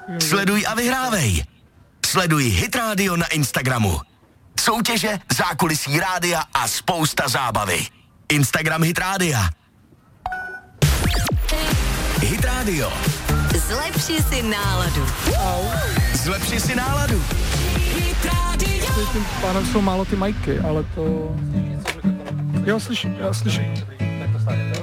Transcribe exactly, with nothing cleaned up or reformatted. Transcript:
Sleduj a vyhrávej. Sleduj Hit Radio na Instagramu. Soutěže, zákulisí rádia a spousta zábavy. Instagram Hit Rádia. Hit Radio. Zlepši si náladu. Zlepši si náladu. Hit Radio. Tím pádem jsou málo ty majky, ale to... Jo, slyším, já slyším. Tak to stále.